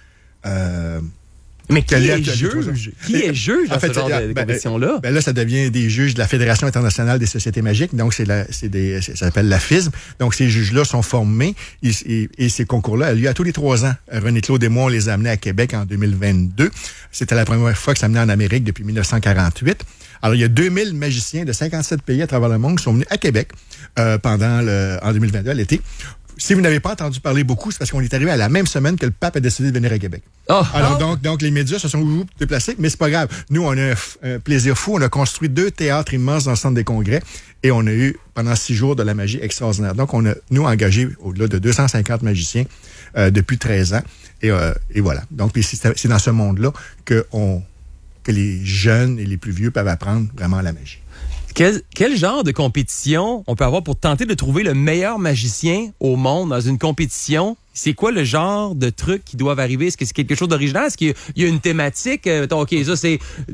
Mais qui est juge? Qui est juge dans ce genre de compétition-là? Ben là, ça devient des juges de la Fédération internationale des sociétés magiques. Donc, ça s'appelle la FISM. Donc, ces juges-là sont formés et ces concours-là ont lieu à tous les 3 ans. René-Claude et moi, on les a amenés à Québec en 2022. C'était la première fois que ça amenait en Amérique depuis 1948. Alors, il y a 2000 magiciens de 57 pays à travers le monde qui sont venus à Québec en 2022, à l'été. Si vous n'avez pas entendu parler beaucoup, c'est parce qu'on est arrivé à la même semaine que le pape a décidé de venir à Québec. Alors, donc, les médias se sont déplacés, mais c'est pas grave. Nous, on a un plaisir fou. On a construit 2 théâtres immenses dans le centre des congrès et on a eu, pendant 6 jours, de la magie extraordinaire. Donc, on a, nous, engagé au-delà de 250 magiciens depuis 13 ans. Et voilà. Donc, c'est dans ce monde-là que les jeunes et les plus vieux peuvent apprendre vraiment la magie. Quel genre de compétition on peut avoir pour tenter de trouver le meilleur magicien au monde dans une compétition c'est quoi le genre de trucs qui doivent arriver? Est-ce que c'est quelque chose d'original? Est-ce qu'il y a une thématique? OK, ça, c'est...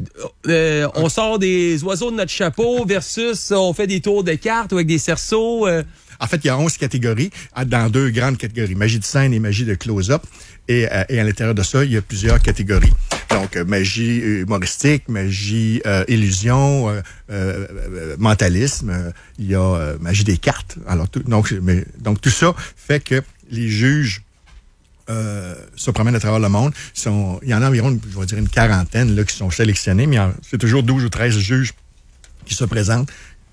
on sort des oiseaux de notre chapeau versus on fait des tours de cartes avec des cerceaux. En fait, il y a 11 catégories dans 2 grandes catégories, magie de scène et magie de close-up. Et à l'intérieur de ça, il y a plusieurs catégories. Donc, magie humoristique, magie illusion, mentalisme, il y a magie des cartes. Alors, donc, tout ça fait que les juges se promènent à travers le monde. Il y en a environ, je vais dire, une quarantaine là, qui sont sélectionnés, mais c'est toujours 12 ou 13 juges qui se présentent,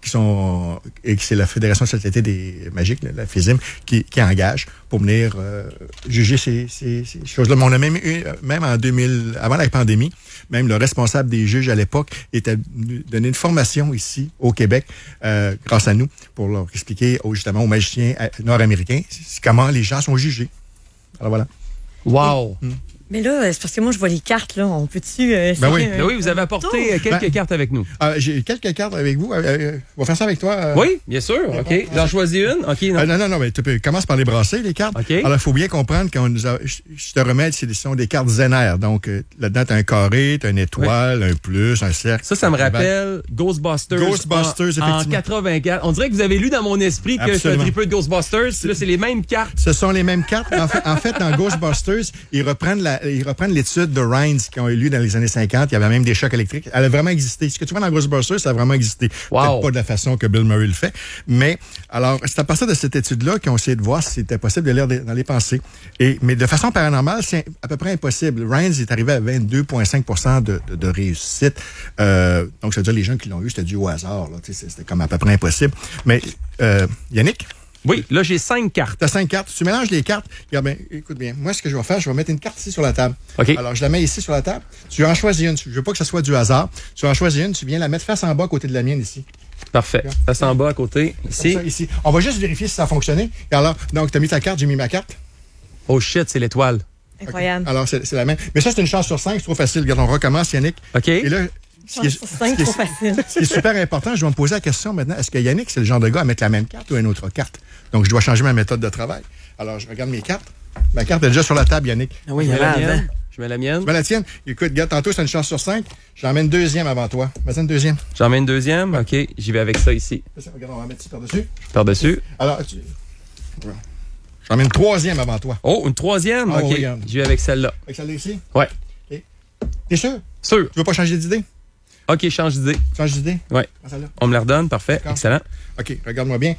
et c'est la Fédération de Société des Magiques, la FISIM, qui engage pour venir juger ces choses-là. Mais on a même eu, même en 2000, avant la pandémie, même le responsable des juges à l'époque était venu donner une formation ici, au Québec, grâce à nous, pour leur expliquer justement aux magiciens nord-américains comment les gens sont jugés. Alors voilà. Wow! Mais là, c'est parce que moi, je vois les cartes, là. On peut-tu... Ben oui, vous avez apporté quelques cartes avec nous. J'ai quelques cartes avec vous. On va faire ça avec toi. Oui, bien sûr. OK. J'en choisis une. OK. Non, mais tu commences par les brasser, les cartes. OK. Alors, il faut bien comprendre qu'on nous a... Je te remets, ce sont des cartes Zener. Donc, là-dedans, tu as un carré, tu as une étoile, un plus, un cercle. Ça me rappelle Ghostbusters. Effectivement. En 84. On dirait que vous avez lu dans mon esprit que c'est un tripeux de Ghostbusters. Là, c'est les mêmes cartes. Ce sont les mêmes cartes. En fait, dans Ghostbusters, ils reprennent l'étude de Rhines qui ont eu lieu dans les années 50. Il y avait même des chocs électriques. Elle a vraiment existé. Ce que tu vois dans Ghostbusters, ça a vraiment existé. Wow. Peut-être pas de la façon que Bill Murray le fait. Mais, alors, c'est à partir de cette étude-là qu'ils ont essayé de voir si c'était possible de lire dans les pensées. Mais de façon paranormale, c'est à peu près impossible. Rhines est arrivé à 22,5% de réussite. Donc, ça veut dire les gens qui l'ont eu, c'était dû au hasard. Là. C'était comme à peu près impossible. Mais, Yannick? Oui, là, j'ai 5 cartes. T'as 5 cartes. Tu mélanges les cartes. Regarde, écoute bien. Moi, ce que je vais faire, je vais mettre une carte ici sur la table. OK. Alors, je la mets ici sur la table. Tu en choisis une. Je veux pas que ça soit du hasard. Tu en choisis une. Tu viens la mettre face en bas à côté de la mienne ici. Parfait. Face en bas à côté. Ici. Ça, ici. On va juste vérifier si ça a fonctionné. Et alors, donc, t'as mis ta carte, j'ai mis ma carte. Oh shit, c'est l'étoile. Incroyable. Okay. Alors, c'est la même. Mais ça, c'est une chance sur 5. C'est trop facile. Regarde, on recommence, Yannick. OK. Et là, ce qui est super important, je vais me poser la question maintenant, est-ce que Yannick, c'est le genre de gars à mettre la même carte ou une autre carte? Donc, je dois changer ma méthode de travail. Alors, je regarde mes cartes. Ma carte est déjà sur la table, Yannick. Ah oui, je mets la mienne. Je mets la mienne. Tu mets la tienne? Écoute, regarde, tantôt, c'est une chance sur 5. J'en mets une deuxième avant toi. Vas-y, une deuxième. J'en mets une deuxième? OK. J'y vais avec ça ici. Regarde, on va mettre ça par-dessus. Par-dessus. Alors, j'en mets une troisième avant toi. Oh, une troisième? Oh, OK. Regarde. J'y vais avec celle-là. Avec celle-là ici? Ouais. OK. T'es sûr? Sûr. Tu veux pas changer d'idée? OK, change d'idée. Change d'idée? Ouais. On me la redonne, parfait. Excellent. OK, regarde-moi bien.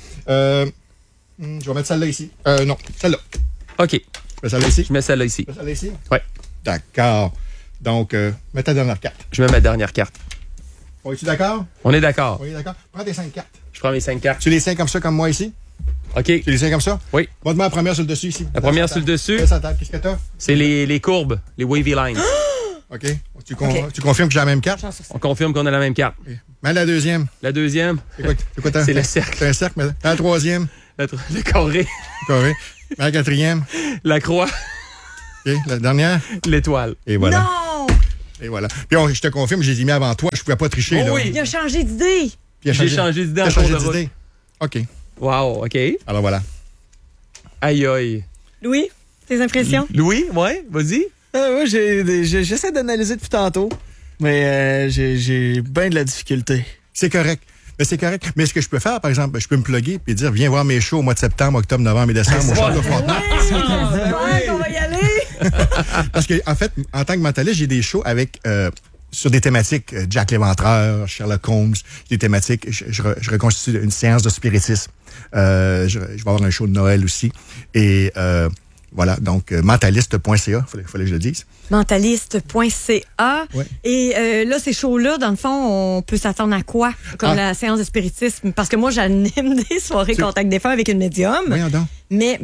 Je vais mettre celle-là ici. Non, celle-là. OK. Je mets celle-là ici? Je mets celle-là ici. Je mets celle-là ici? Ouais. D'accord. Donc, mets ta dernière carte. Je mets ma dernière carte. On est-tu d'accord? On est d'accord. On est d'accord. Prends tes 5 cartes. Je prends mes 5 cartes. Tu les 5 comme ça, comme moi ici? OK. Tu les 5 comme ça? Oui. Montre-moi la première sur le dessus ici. La première sur le dessus? Qu'est-ce que t'as? C'est les courbes, les wavy lines. OK. Tu confirmes que j'ai la même carte? On confirme qu'on a la même carte. Okay. Mais la deuxième? La deuxième? C'est quoi c'est le cercle. C'est un cercle, mais la troisième? Le carré. Le carré. Mais la quatrième? La croix. OK. La dernière? L'étoile. Et voilà. Non! Et voilà. Puis je te confirme, j'ai mis avant toi. Je pouvais pas tricher. Oh là. oui. Il a changé d'idée. J'ai changé d'idée en cours de route. OK. Wow, OK. Alors voilà. Aïe, aïe. Louis, tes impressions? Louis, ouais, vas-y. Moi, j'essaie d'analyser depuis tantôt, mais j'ai bien de la difficulté. C'est correct. Mais c'est correct. Mais ce que je peux faire, par exemple, je peux me plugger et dire, viens voir mes shows au mois de septembre, octobre, novembre et décembre au Château Frontenac. On va y aller. Parce que, en fait, en tant que mentaliste, j'ai des shows avec, sur des thématiques, Jack l'Éventreur, Sherlock Holmes, des thématiques. Je reconstitue une séance de spiritisme. Je vais avoir un show de Noël aussi. Et, voilà, donc mentaliste.ca, fallait que je le dise. Mentaliste.ca. Ouais. Et là, ces shows-là, dans le fond, on peut s'attendre à quoi? Comme la séance de spiritisme? Parce que moi, j'anime des soirées contact défunt avec une médium. Voyons donc. Mais,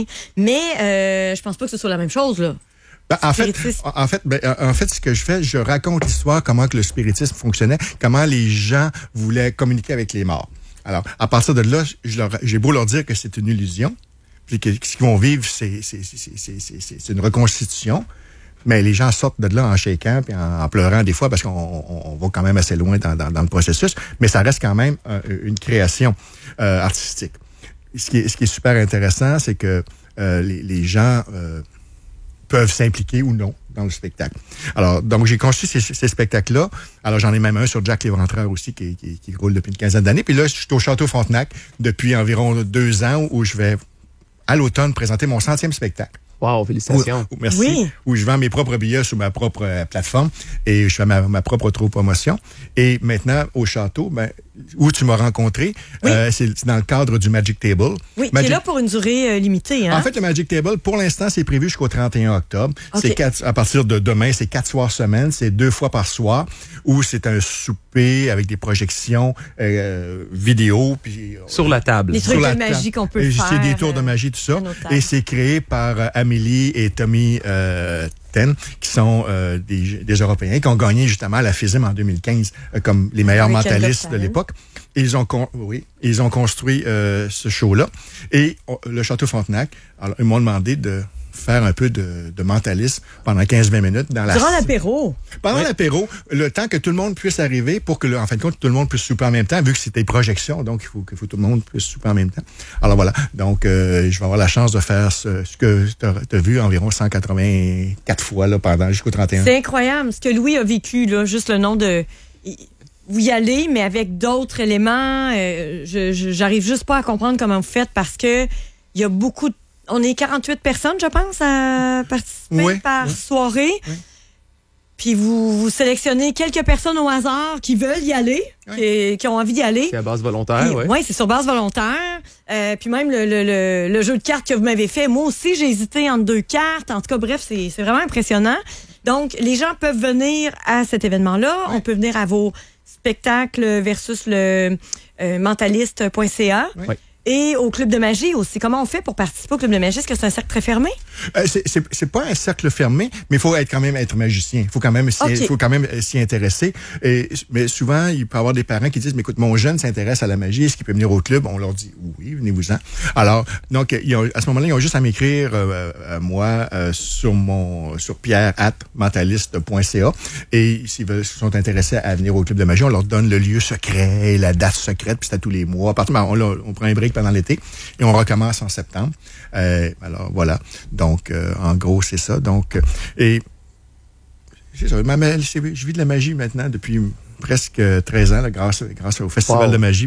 je pense pas que ce soit la même chose, là. En fait, ce que je fais, je raconte l'histoire, comment que le spiritisme fonctionnait, comment les gens voulaient communiquer avec les morts. Alors, à partir de là, j'ai beau leur dire que c'est une illusion, puis que ce qu'ils vont vivre, c'est une reconstitution. Mais les gens sortent de là en shaking puis en pleurant des fois parce qu'on va quand même assez loin dans le processus. Mais ça reste quand même une création artistique. Ce qui est super intéressant, c'est que les gens peuvent s'impliquer ou non dans le spectacle. Alors, donc, j'ai construit ces spectacles-là. Alors, j'en ai même un sur Jack l'Éventreur aussi qui roule depuis une quinzaine d'années. Puis là, je suis au Château Frontenac depuis environ 2 ans où je vais, à l'automne, présenter mon 100e spectacle. Wow, félicitations. Merci. Oui. Où je vends mes propres billets sur ma propre plateforme et je fais ma propre auto-promotion. Et maintenant, au château, où tu m'as rencontré, c'est dans le cadre du Magic Table. Oui, qui est là pour une durée limitée. Hein? En fait, le Magic Table, pour l'instant, c'est prévu jusqu'au 31 octobre. Okay. À partir de demain, c'est 4 soirs semaine. C'est 2 fois par soir où c'est un souper avec des projections vidéo. Puis, sur la table. Des trucs de magie qu'on peut faire. C'est des tours de magie, tout ça. Et c'est créé par Amélie et Tommy Ten, qui sont des Européens, qui ont gagné justement la FISM en 2015 comme les meilleurs mentalistes de l'époque. Ils ont construit ce show-là. Et le Château Frontenac, alors, ils m'ont demandé de faire un peu de mentalisme pendant 15-20 minutes dans la... Durant l'apéro. Pendant l'apéro, le temps que tout le monde puisse arriver pour que, en fin de compte, tout le monde puisse souper en même temps, vu que c'était projection, donc il faut que tout le monde puisse souper en même temps. Alors voilà, donc je vais avoir la chance de faire ce que tu as vu environ 184 fois là, jusqu'au 31. C'est incroyable ce que Louis a vécu, là, juste le nom de... Vous y allez, mais avec d'autres éléments. J'arrive juste pas à comprendre comment vous faites parce que il y a beaucoup de... On est 48 personnes, je pense, à participer par soirée. Oui. Puis vous sélectionnez quelques personnes au hasard qui veulent y aller, qui ont envie d'y aller. C'est à base volontaire, oui. Oui, c'est sur base volontaire. Puis même le jeu de cartes que vous m'avez fait, moi aussi, j'ai hésité entre 2 cartes. En tout cas, bref, c'est vraiment impressionnant. Donc, les gens peuvent venir à cet événement-là. Oui. On peut venir à vos spectacles versus le mentaliste.ca. Oui. Et au Club de magie aussi. Comment on fait pour participer au Club de magie? Est-ce que c'est un cercle très fermé? C'est pas un cercle fermé, mais il faut quand même être magicien. Il faut quand même s'y intéresser. Mais souvent, il peut y avoir des parents qui disent, mais écoute, mon jeune s'intéresse à la magie. Est-ce qu'il peut venir au club? On leur dit, oui, venez-vous-en. Alors, donc, à ce moment-là, ils ont juste à m'écrire à moi sur pierre@mentaliste.ca. Et s'ils sont intéressés à venir au Club de magie, on leur donne le lieu secret et la date secrète, puis c'est à tous les mois. On prend un break pendant l'été et on recommence en septembre. Alors voilà. Donc en gros c'est ça. Donc et c'est ça. Je vis de la magie maintenant depuis presque 13 ans là, grâce au Festival de magie.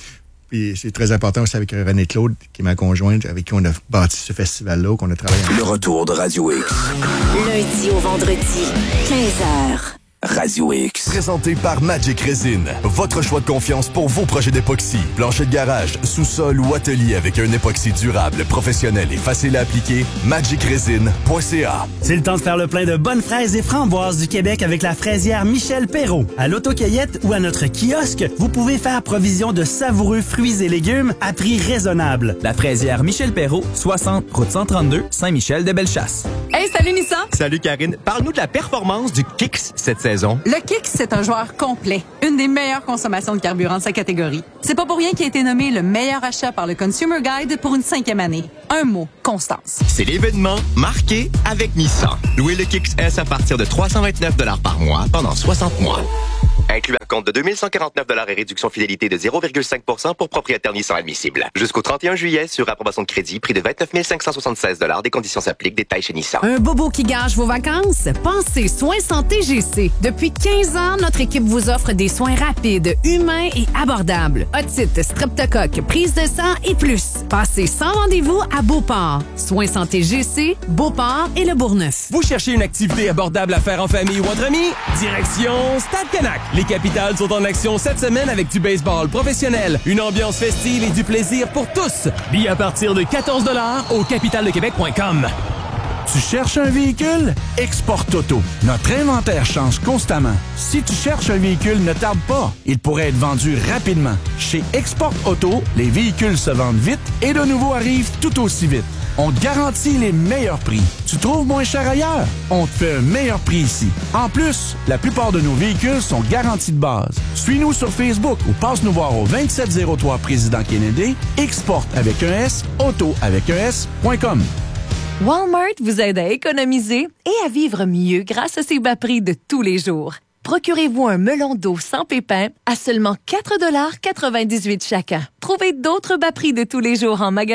Puis c'est très important aussi avec René Claude, qui est ma conjointe, avec qui on a bâti ce festival-là, qu'on a travaillé. Le retour de Radio X. Lundi au vendredi, 15h. Radio X. Présenté par Magic Resin. Votre choix de confiance pour vos projets d'époxy. Plancher de garage, sous-sol ou atelier avec un époxy durable, professionnel et facile à appliquer. magicresin.ca. C'est le temps de faire le plein de bonnes fraises et framboises du Québec avec la fraisière Michel Perrault. À l'autocueillette ou à notre kiosque, vous pouvez faire provision de savoureux fruits et légumes à prix raisonnable. La fraisière Michel Perrault, 60 route 132, Saint-Michel-de-Bellechasse. Hey, salut Nissan! Salut Karine. Parle-nous de la performance du Kicks cette saison. Le Kicks, c'est un joueur complet. Une des meilleures consommations de carburant de sa catégorie. C'est pas pour rien qu'il a été nommé le meilleur achat par le Consumer Guide pour une 5e année. Un mot, constance. C'est l'événement marqué avec Nissan. Louez le Kicks S à partir de 329 $ par mois pendant 60 mois. Inclus un compte de 2149 $ et réduction fidélité de 0,5% pour propriétaire Nissan admissible. Jusqu'au 31 juillet, sur approbation de crédit, prix de 29 576 $. Des conditions s'appliquent. Détails chez Nissan. Un bobo qui gâche vos vacances? Pensez Soins Santé GC. Depuis 15 ans, notre équipe vous offre des soins rapides, humains et abordables. Otite, streptocoque, prise de sang et plus. Passez sans rendez-vous à Beauport. Soins Santé GC, Beauport et le Bourgneuf. Vous cherchez une activité abordable à faire en famille ou entre amis? Direction Stade Canac. Les Capitales sont en action cette semaine avec du baseball professionnel, une ambiance festive et du plaisir pour tous. Billets à partir de 14 $ au capitaledequebec.com. Tu cherches un véhicule? Export Auto. Notre inventaire change constamment. Si tu cherches un véhicule, ne tarde pas. Il pourrait être vendu rapidement. Chez Export Auto, les véhicules se vendent vite et de nouveaux arrivent tout aussi vite. On te garantit les meilleurs prix. Tu trouves moins cher ailleurs? On te fait un meilleur prix ici. En plus, la plupart de nos véhicules sont garantis de base. Suis-nous sur Facebook ou passe nous voir au 2703 Président Kennedy, Export avec un S, Auto avec un S.com. Walmart vous aide à économiser et à vivre mieux grâce à ses bas prix de tous les jours. Procurez-vous un melon d'eau sans pépins à seulement 4,98 $ chacun. Trouvez d'autres bas prix de tous les jours en magasin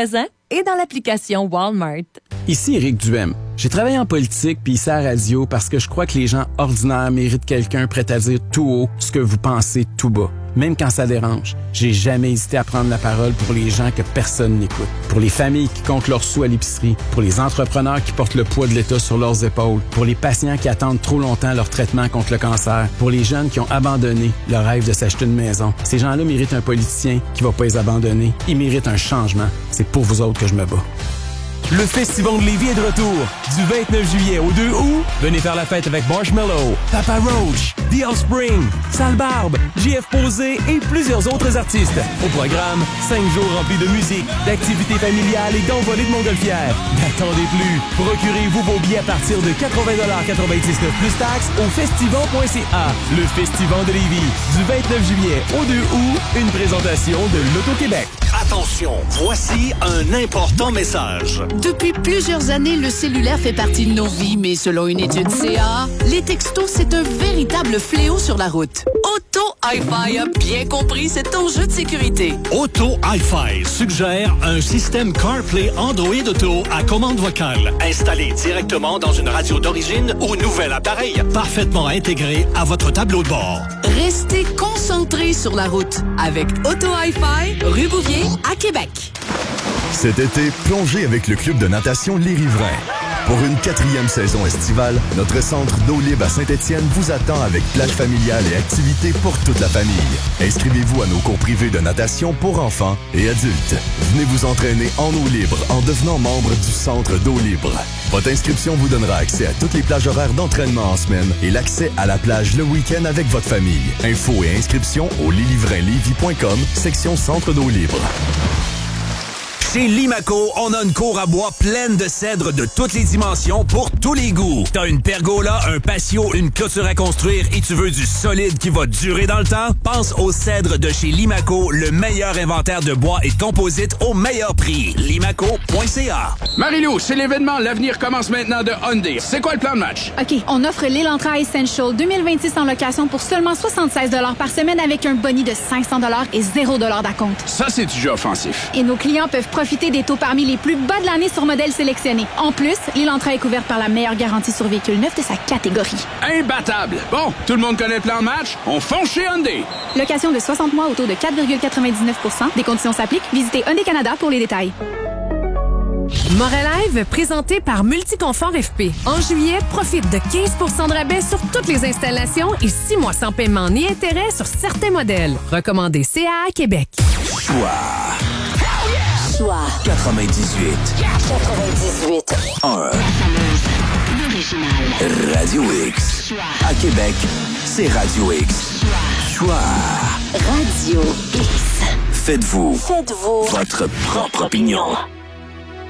et dans l'application Walmart. Ici Éric Duhem. J'ai travaillé en politique puis ici à la radio parce que je crois que les gens ordinaires méritent quelqu'un prêt à dire tout haut ce que vous pensez tout bas. Même quand ça dérange, j'ai jamais hésité à prendre la parole pour les gens que personne n'écoute. Pour les familles qui comptent leurs sous à l'épicerie, pour les entrepreneurs qui portent le poids de l'État sur leurs épaules, pour les patients qui attendent trop longtemps leur traitement contre le cancer, pour les jeunes qui ont abandonné le rêve de s'acheter une maison. Ces gens-là méritent un politicien qui va pas les abandonner. Ils méritent un changement. C'est pour vous autres que je me bats. Le Festival de Lévis est de retour. Du 29 juillet au 2 août, venez faire la fête avec Marshmello, Papa Roach, The Offspring, Sale Barbe, JF Posé et plusieurs autres artistes. Au programme, 5 jours remplis de musique, d'activités familiales et d'envolées de montgolfières. N'attendez plus. Procurez-vous vos billets à partir de 80,99$ plus taxes au festival.ca. Le Festival de Lévis. Du 29 juillet au 2 août, une présentation de l'Auto-Québec. Attention, voici un important message. Depuis plusieurs années, le cellulaire fait partie de nos vies, mais selon une étude CA, les textos, c'est un véritable fléau sur la route. Auto Hi-Fi a bien compris cet enjeu de sécurité. Auto Hi-Fi suggère un système CarPlay Android Auto à commande vocale, installé directement dans une radio d'origine ou nouvel appareil, parfaitement intégré à votre tableau de bord. Restez concentrés sur la route avec Auto Hi-Fi, rue Bouvier, à Québec. Cet été, plongez avec le club de natation Les Riverains. Pour une 4e saison estivale, notre centre d'eau libre à Saint-Étienne vous attend avec plage familiale et activités pour toute la famille. Inscrivez-vous à nos cours privés de natation pour enfants et adultes. Venez vous entraîner en eau libre en devenant membre du centre d'eau libre. Votre inscription vous donnera accès à toutes les plages horaires d'entraînement en semaine et l'accès à la plage le week-end avec votre famille. Infos et inscriptions au lelivrainlevy.com, section centre d'eau libre. Chez Limaco, on a une cour à bois pleine de cèdres de toutes les dimensions pour tous les goûts. T'as une pergola, un patio, une clôture à construire et tu veux du solide qui va durer dans le temps? Pense aux cèdres de chez Limaco, le meilleur inventaire de bois et de composites au meilleur prix. Limaco.ca. Marie-Lou, c'est l'événement L'avenir commence maintenant de Hyundai. C'est quoi le plan de match? OK, on offre l'Elantra Essential 2026 en location pour seulement 76$ par semaine avec un boni de 500$ et 0$ d'acompte. Ça, c'est du jeu offensif. Et nos clients peuvent profiter des taux parmi les plus bas de l'année sur modèles sélectionnés. En plus, l'Elantra est couverte par la meilleure garantie sur véhicule neuf de sa catégorie. Imbattable! Bon, tout le monde connaît le plan de match? On fonce chez Hyundai! Location de 60 mois au taux de 4,99%. Des conditions s'appliquent. Visitez Hyundai Canada pour les détails. Morelive, présenté par Multiconfort FP. En juillet, profite de 15% de rabais sur toutes les installations et 6 mois sans paiement ni intérêt sur certains modèles. Recommandé CA Québec. Choix 98. 1. Radio X. À Québec, c'est Radio X. Choix. Radio X. Faites-vous votre propre opinion.